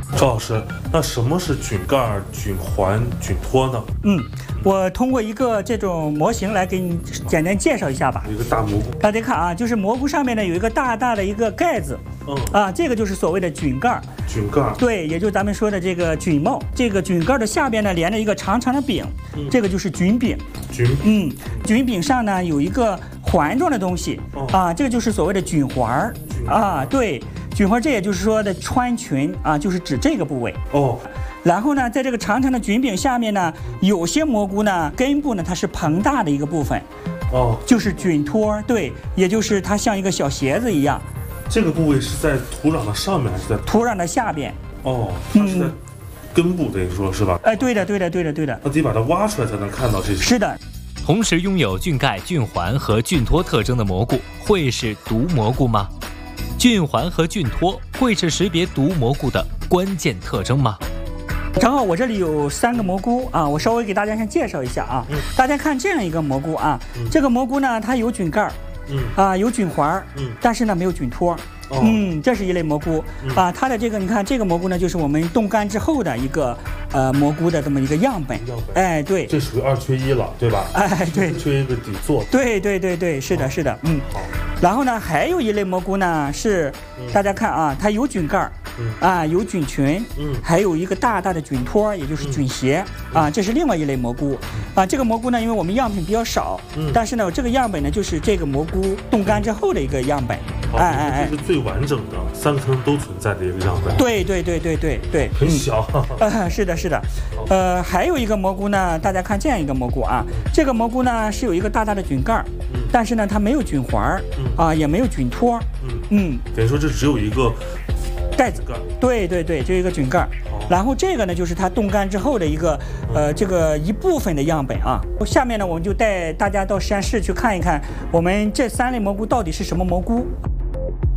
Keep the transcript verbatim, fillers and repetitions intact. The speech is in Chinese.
赵老师，那什么是菌盖、菌环、菌托呢？ 嗯，我通过一个这种模型来给你简单介绍一下吧。 一个大蘑菇， 大家看啊，就是蘑菇上面呢有一个大大的一个盖子， 嗯啊，这个就是所谓的菌盖。 菌盖， 对，也就是咱们说的这个菌帽。这个菌盖的下边呢连着一个长长的柄， 嗯、 这个就是菌柄。 菌， 嗯，菌柄上呢有一个环状的东西， 哦、 啊，这个就是所谓的菌环啊，对。菌环，这也就是说的穿群啊，就是指这个部位哦。 然后呢，在这个长长的菌柄下面呢，有些蘑菇呢根部呢它是膨大的一个部分， 哦， 就是菌托，对，也就是它像一个小鞋子一样。 这个部位是在土壤的上面还是在土壤的下边？ 哦，它是在根部，等于说是吧？ 哎，对的，对的，对的，对的。 那得把它挖出来才能看到这些。 是的。 同时拥有菌盖、菌环和菌托特征的蘑菇，会是毒蘑菇吗？菌环和菌托会是识别毒蘑菇的关键特征吗？ 正好我这里有三个蘑菇啊，我稍微给大家先介绍一下啊。嗯、大家看这样一个蘑菇啊，嗯、这个蘑菇呢，它有菌盖，嗯啊，有菌环，嗯，但是呢没有菌托。哦、嗯，这是一类蘑菇、嗯、啊。它的这个，你看这个蘑菇呢，就是我们冻干之后的一个呃蘑菇的这么一个样本。 样本， 哎，对， 这属于二缺一了，对吧？ 哎，对， 缺一个底座。 对对对对，是的，哦、是的，嗯。好。然后呢，还有一类蘑菇呢，是、嗯、大家看啊，它有菌盖，嗯啊，有菌群，嗯，还有一个大大的菌托，也就是菌鞋、嗯、啊，这是另外一类蘑菇啊。这个蘑菇呢，因为我们样品比较少，嗯，但是呢，这个样本呢，就是这个蘑菇冻干之后的一个样本。 哎哎哎，这是最完整的三个特征都存在的一个样本。 对对对对对对， 很小。 嗯、呃，是的，是的。呃，还有一个蘑菇呢，大家看这样一个蘑菇啊，这个蘑菇呢是有一个大大的菌盖，嗯，但是呢它没有菌环，嗯啊，也没有菌托，嗯嗯， 等于说这只有一个盖子盖。对对对，就一个菌盖。哦、然后这个呢就是它冻干之后的一个呃这个一部分的样本啊。下面呢我们就带大家到实验室去看一看，我们这三类蘑菇到底是什么蘑菇。